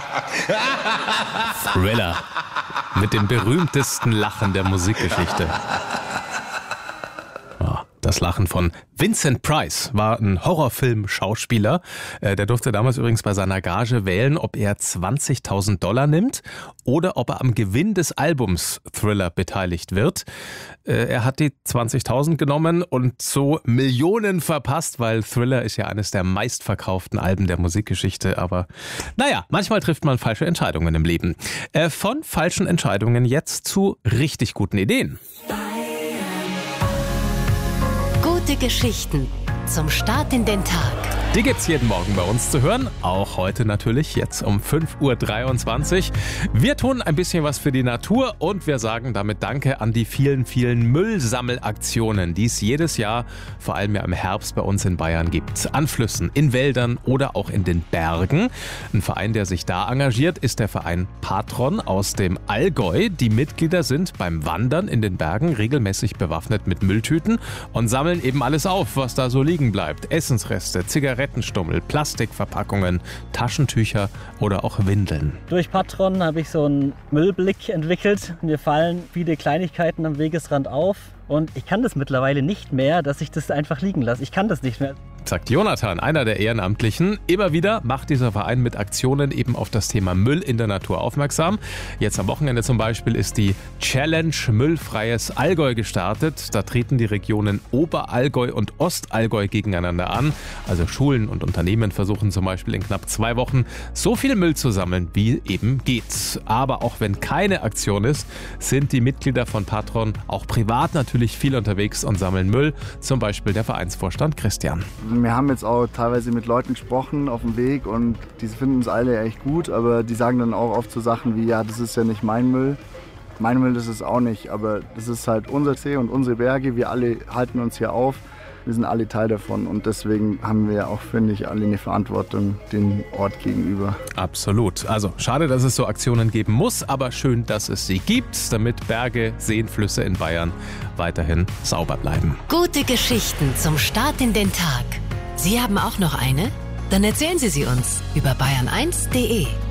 Thriller. Mit dem berühmtesten Lachen der Musikgeschichte. Das Lachen von Vincent Price war ein Horrorfilm-Schauspieler. Der durfte damals übrigens bei seiner Gage wählen, ob er $20.000 nimmt oder ob er am Gewinn des Albums Thriller beteiligt wird. Er hat die 20.000 genommen und so Millionen verpasst, weil Thriller ist ja eines der meistverkauften Alben der Musikgeschichte. Aber naja, manchmal trifft man falsche Entscheidungen im Leben. Von falschen Entscheidungen jetzt zu richtig guten Ideen. Gute Geschichten zum Start in den Tag. Die gibt's jeden Morgen bei uns zu hören. Auch heute natürlich, jetzt um 5.23 Uhr. Wir tun ein bisschen was für die Natur und wir sagen damit Danke an die vielen, vielen Müllsammelaktionen, die es jedes Jahr, vor allem ja im Herbst bei uns in Bayern gibt. An Flüssen, in Wäldern oder auch in den Bergen. Ein Verein, der sich da engagiert, ist der Verein Patron aus dem Allgäu. Die Mitglieder sind beim Wandern in den Bergen regelmäßig bewaffnet mit Mülltüten und sammeln eben alles auf, was da so liegen bleibt. Essensreste, Zigarettenstummel, Plastikverpackungen, Taschentücher oder auch Windeln. Durch Patron habe ich so einen Müllblick entwickelt. Mir fallen viele Kleinigkeiten am Wegesrand auf und ich kann das mittlerweile nicht mehr, dass ich das einfach liegen lasse. Ich kann das nicht mehr. Sagt Jonathan, einer der Ehrenamtlichen. Immer wieder macht dieser Verein mit Aktionen eben auf das Thema Müll in der Natur aufmerksam. Jetzt am Wochenende zum Beispiel ist die Challenge Müllfreies Allgäu gestartet. Da treten die Regionen Oberallgäu und Ostallgäu gegeneinander an. Also Schulen und Unternehmen versuchen zum Beispiel in knapp 2 Wochen so viel Müll zu sammeln, wie eben geht. Aber auch wenn keine Aktion ist, sind die Mitglieder von Patron auch privat natürlich viel unterwegs und sammeln Müll. Zum Beispiel der Vereinsvorstand Christian. Wir haben jetzt auch teilweise mit Leuten gesprochen auf dem Weg und die finden uns alle echt gut, aber die sagen dann auch oft so Sachen wie, ja, das ist ja nicht mein Müll. Mein Müll ist es auch nicht, aber das ist halt unser See und unsere Berge. Wir alle halten uns hier auf. Wir sind alle Teil davon und deswegen haben wir auch, finde ich, alle eine Verantwortung dem Ort gegenüber. Absolut. Also schade, dass es so Aktionen geben muss, aber schön, dass es sie gibt, damit Berge, Seen, Flüsse in Bayern weiterhin sauber bleiben. Gute Geschichten zum Start in den Tag. Sie haben auch noch eine? Dann erzählen Sie sie uns über bayern1.de.